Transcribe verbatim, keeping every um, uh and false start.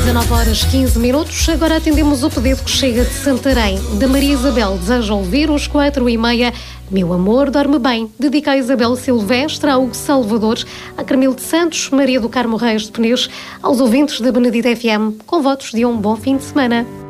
dezanove horas quinze minutos, agora atendemos o pedido que chega de Santarém. Da Maria Isabel, deseja ouvir os quatro e meia. Meu amor, dorme bem. Dedica a Isabel Silvestre, a Hugo Salvador, a Carmilo de Santos, Maria do Carmo Reis de Peniche, aos ouvintes da Benedita F M, com votos de um bom fim de semana.